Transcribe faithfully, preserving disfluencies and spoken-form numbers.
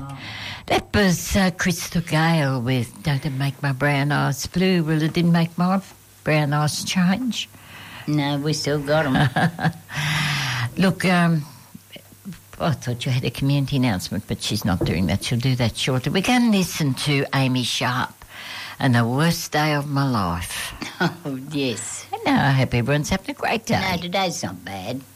That was uh, Crystal Gale with Don't It Make My Brown Eyes Blue. Well, it didn't make my brown eyes change. No, we still got them. Look, um, I thought you had a community announcement, but she's not doing that. She'll do that shortly. We're going to listen to Amy Sharp and The Worst Day of My Life. Oh, yes. And I hope everyone's having a great day. No, today's not bad.